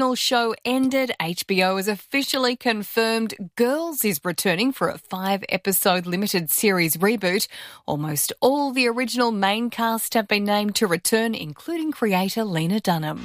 show ended, HBO has officially confirmed Girls is returning for a 5-episode limited series reboot. Almost all the original main cast have been named to return, including creator Lena Dunham.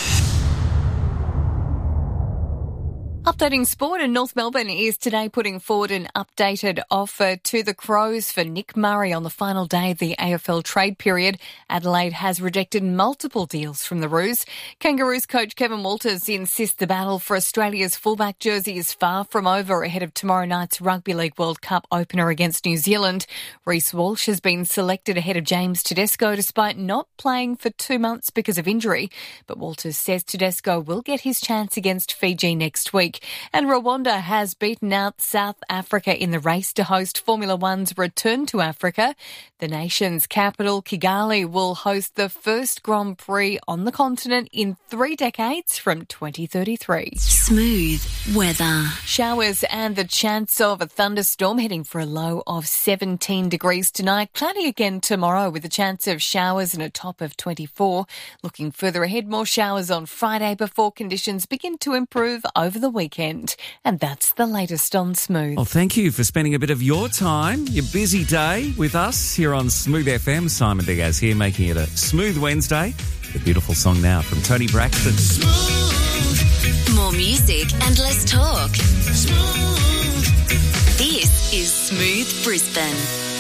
Updating sport, and North Melbourne is today putting forward an updated offer to the Crows for Nick Murray on the final day of the AFL trade period. Adelaide has rejected multiple deals from the Roos. Kangaroos coach Kevin Walters insists the battle for Australia's fullback jersey is far from over ahead of tomorrow night's Rugby League World Cup opener against New Zealand. Reece Walsh has been selected ahead of James Tedesco despite not playing for 2 months because of injury. But Walters says Tedesco will get his chance against Fiji next week. And Rwanda has beaten out South Africa in the race to host Formula One's return to Africa. The nation's capital, Kigali, will host the first Grand Prix on the continent in 3 decades from 2033. Smooth weather. Showers and the chance of a thunderstorm, heading for a low of 17 degrees tonight. Cloudy again tomorrow with a chance of showers and a top of 24. Looking further ahead, more showers on Friday before conditions begin to improve over the weekend. And that's the latest on Smooth. Well, thank you for spending a bit of your time, your busy day with us here on Smooth FM. Simon Diaz here, making it a smooth Wednesday. The beautiful song now from Tony Braxton. Smooth. More music and less talk. Smooth. This is Smooth Brisbane.